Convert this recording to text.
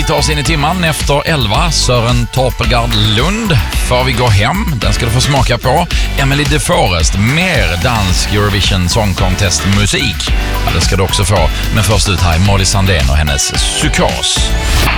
musik tar oss in i timman efter 11. Sören Torpegard Lund. För vi går hem, den ska du få smaka på. Emily de Forest, mer dansk Eurovision Song Contest musik. Ja, det ska du också få. Men först ut här är Molly Sandén och hennes Psykos.